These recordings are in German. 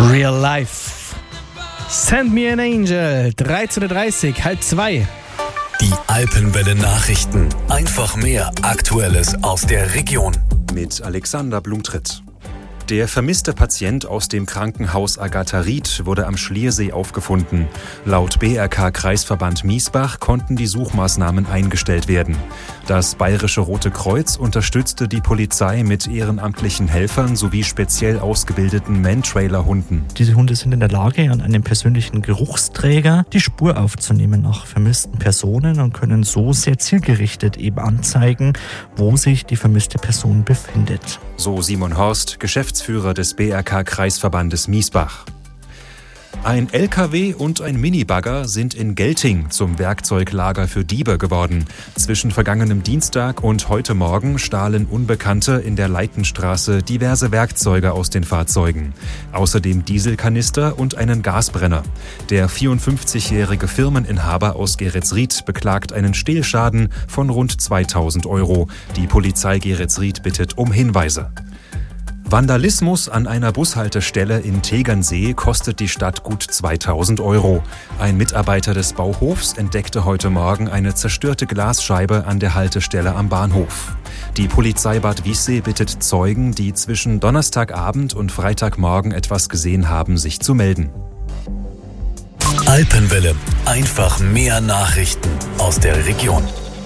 Real Life. Send me an angel. 13:30 Uhr, 1:30. Die Alpenwelle Nachrichten. Einfach mehr Aktuelles aus der Region. Mit Alexander Blumtritt. Der vermisste Patient aus dem Krankenhaus Agatha-Ried wurde am Schliersee aufgefunden. Laut BRK-Kreisverband Miesbach konnten die Suchmaßnahmen eingestellt werden. Das Bayerische Rote Kreuz unterstützte die Polizei mit ehrenamtlichen Helfern sowie speziell ausgebildeten Mantrailer-Hunden. Diese Hunde sind in der Lage, an einem persönlichen Geruchsträger die Spur aufzunehmen nach vermissten Personen und können so sehr zielgerichtet eben anzeigen, wo sich die vermisste Person befindet. So Simon Horst, Geschäftsführer des BRK-Kreisverbandes Miesbach. Ein LKW und ein Minibagger sind in Gelting zum Werkzeuglager für Diebe geworden. Zwischen vergangenem Dienstag und heute Morgen stahlen Unbekannte in der Leitenstraße diverse Werkzeuge aus den Fahrzeugen. Außerdem Dieselkanister und einen Gasbrenner. Der 54-jährige Firmeninhaber aus Geretsried beklagt einen Stehlschaden von rund 2.000 €. Die Polizei Geretsried bittet um Hinweise. Vandalismus an einer Bushaltestelle in Tegernsee kostet die Stadt gut 2.000 €. Ein Mitarbeiter des Bauhofs entdeckte heute Morgen eine zerstörte Glasscheibe an der Haltestelle am Bahnhof. Die Polizei Bad Wiessee bittet Zeugen, die zwischen Donnerstagabend und Freitagmorgen etwas gesehen haben, sich zu melden. Alpenwelle. Einfach mehr Nachrichten aus der Region.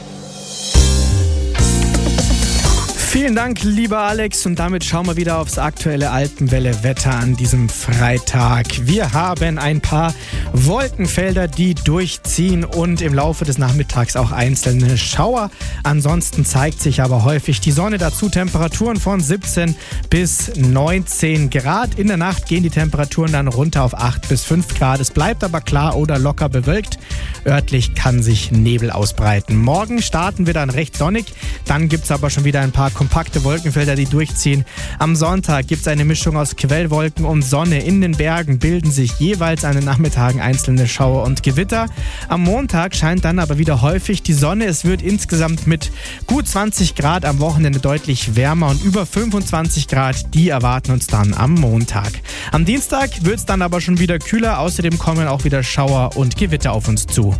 Vielen Dank, lieber Alex. Und damit schauen wir wieder aufs aktuelle Alpenwelle-Wetter an diesem Freitag. Wir haben ein paar Wolkenfelder, die durchziehen und im Laufe des Nachmittags auch einzelne Schauer. Ansonsten zeigt sich aber häufig die Sonne. Dazu Temperaturen von 17 bis 19 Grad. In der Nacht gehen die Temperaturen dann runter auf 8 bis 5 Grad. Es bleibt aber klar oder locker bewölkt. Örtlich kann sich Nebel ausbreiten. Morgen starten wir dann recht sonnig. Dann gibt es aber schon wieder ein paar kompakte Wolkenfelder, die durchziehen. Am Sonntag gibt es eine Mischung aus Quellwolken und Sonne. In den Bergen bilden sich jeweils an den Nachmittagen einzelne Schauer und Gewitter. Am Montag scheint dann aber wieder häufig die Sonne. Es wird insgesamt mit gut 20 Grad am Wochenende deutlich wärmer und über 25 Grad, die erwarten uns dann am Montag. Am Dienstag wird es dann aber schon wieder kühler. Außerdem kommen auch wieder Schauer und Gewitter auf uns zu.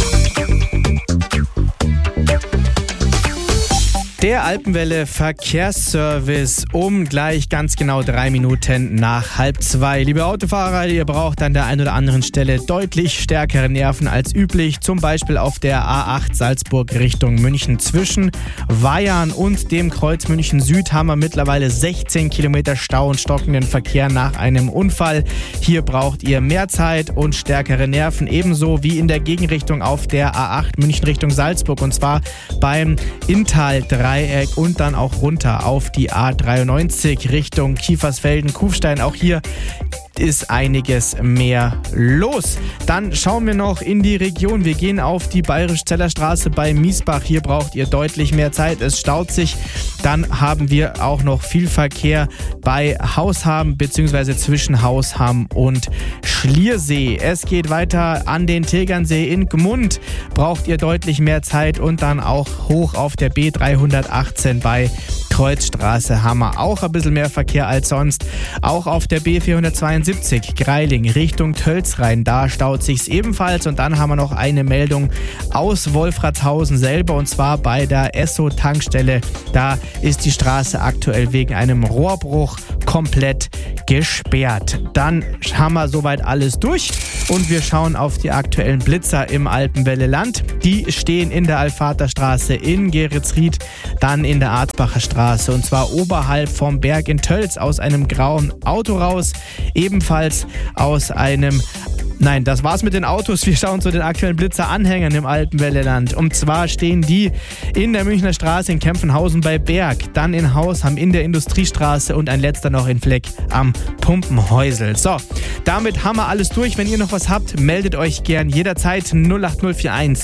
Der Alpenwelle Verkehrsservice um gleich ganz genau 3 Minuten nach 1:30. Liebe Autofahrer, ihr braucht an der einen oder anderen Stelle deutlich stärkere Nerven als üblich. Zum Beispiel auf der A8 Salzburg Richtung München. Zwischen Weyarn und dem Kreuz München Süd haben wir mittlerweile 16 Kilometer Stau und stockenden Verkehr nach einem Unfall. Hier braucht ihr mehr Zeit und stärkere Nerven. Ebenso wie in der Gegenrichtung auf der A8 München Richtung Salzburg. Und zwar beim Inntal-Dreieck und dann auch runter auf die A93 Richtung Kiefersfelden, Kufstein. Auch hier ist einiges mehr los. Dann schauen wir noch in die Region. Wir gehen auf die Bayerisch-Zeller Straße bei Miesbach. Hier braucht ihr deutlich mehr Zeit. Es staut sich. Dann haben wir auch noch viel Verkehr bei Hausham bzw. zwischen Hausham und Schliersee. Es geht weiter an den Tegernsee in Gmund. Braucht ihr deutlich mehr Zeit und dann auch hoch auf der B318 bei Kreuzstraße haben wir auch ein bisschen mehr Verkehr als sonst. Auch auf der B472 Greiling Richtung Tölzrhein, da staut sich's ebenfalls. Und dann haben wir noch eine Meldung aus Wolfratshausen selber, und zwar bei der Esso-Tankstelle. Da ist die Straße aktuell wegen einem Rohrbruch komplett gesperrt. Dann haben wir soweit alles durch und wir schauen auf die aktuellen Blitzer im Alpenwelle-Land. Die stehen in der Alvaterstraße in Geretsried, dann in der Arzbacher Straße, und zwar oberhalb vom Berg in Tölz aus einem grauen Auto raus, ebenfalls aus einem... Nein, das war's mit den Autos. Wir schauen zu den aktuellen Blitzeranhängern im Alpenwelle-Land. Und zwar stehen die in der Münchner Straße in Kempfenhausen bei Berg, dann in Hausham in der Industriestraße und ein letzter noch in Fleck am Pumpenhäusel. So, damit haben wir alles durch. Wenn ihr noch was habt, meldet euch gern jederzeit 08041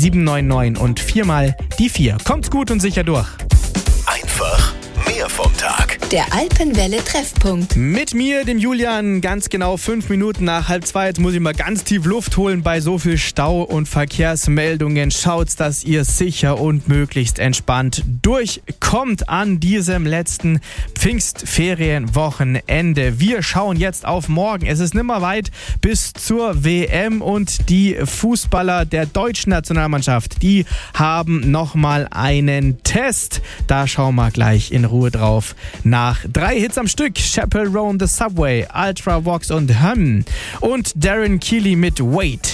799 und 4 mal die 4. Kommt's gut und sicher durch. Einfach mehr vom Tag. Der Alpenwelle Treffpunkt. Mit mir, dem Julian, ganz genau 5 Minuten nach 1:30. Jetzt muss ich mal ganz tief Luft holen bei so viel Stau und Verkehrsmeldungen. Schaut, dass ihr sicher und möglichst entspannt durchkommt an diesem letzten Pfingstferienwochenende. Wir schauen jetzt auf morgen. Es ist nimmer weit bis zur WM und die Fußballer der deutschen Nationalmannschaft, die haben nochmal einen Test. Da schauen wir gleich in Ruhe drauf. Nach 3 Hits am Stück, Chappell Roan, The Subway, Ultravox und Hum und Darren Keeley mit Wait.